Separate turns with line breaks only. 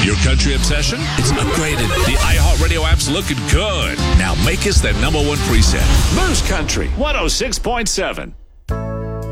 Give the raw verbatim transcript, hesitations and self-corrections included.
Your country obsession? It's upgraded. The iHeartRadio app's looking good. Now make us the number one preset. Moose Country one oh six point seven.